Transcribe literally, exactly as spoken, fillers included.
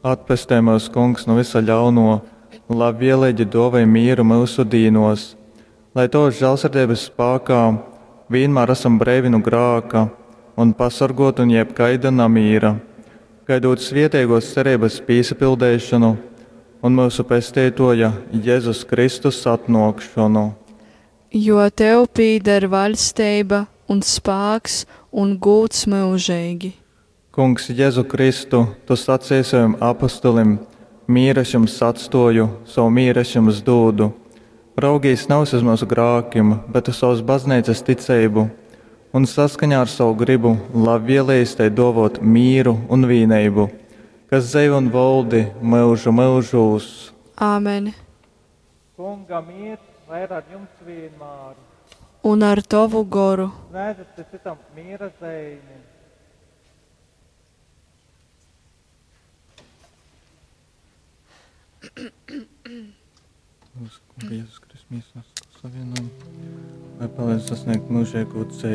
Atpestē mūs, Kungs, no visa ļauno, un labi ieleģi dovai mīru mūsu dīnos, lai to žēlsirdības spēkā vienmēr esam brīvi no grāka un pasargāti no jebkaida namīra, gaidot svētīgos cerības piesapildīšanu un mūsu pestītoja Jēzus Kristus atnākšanu. Jo tev pīder valstība un spēks un gūts mūžīgi. Kungs, Jēzu Kristu, tu sacīji saviem apostolim, mīra es jums atstoju, savu mīru es jums dodu. Raugīs nav uz mūsu grākiem, bet uz savas baznīcas ticību, un saskaņā ar savu gribu labvēlējis tai dovot mīru un vienību, kas dzīvo un valdi mūžu mūžos. Āmen. Kunga mīrs, lai ir ar jums vienmēr. Un ar tavu goru. Svētīts citam mīra zīmi. Kunga Jēzus Kristus, mēs savienojam, lai palīdz sasniegt mūžīgo dzīvi.